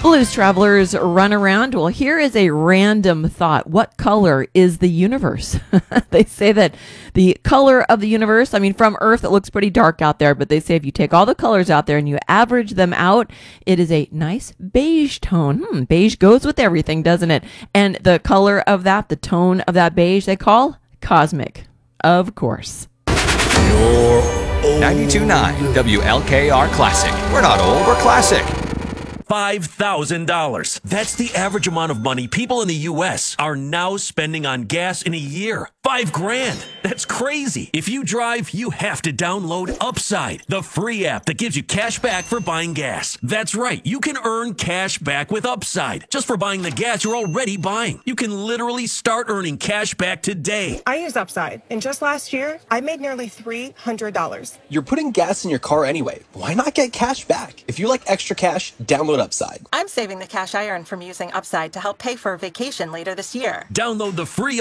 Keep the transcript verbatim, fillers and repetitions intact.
Blues travelers run around. Well, here is a random thought. What color is the universe? They say that the color of the universe, I mean, from Earth, it looks pretty dark out there, but they say if you take all the colors out there and you average them out, it is a nice beige tone. Hmm, beige goes with everything, doesn't it? And the color of that, the tone of that beige, they call cosmic. Of course. ninety-two point nine W L K R Classic. We're not old, we're classic. five thousand dollars. That's the average amount of money people in the U S are now spending on gas in a year. Five grand. That's crazy. If you drive, you have to download Upside, the free app that gives you cash back for buying gas. That's right. You can earn cash back with Upside just for buying the gas you're already buying. You can literally start earning cash back today. I use Upside, and just last year, I made nearly three hundred dollars. You're putting gas in your car anyway. Why not get cash back? If you like extra cash, download Upside. I'm saving the cash I earned from using Upside to help pay for a vacation later this year. Download the free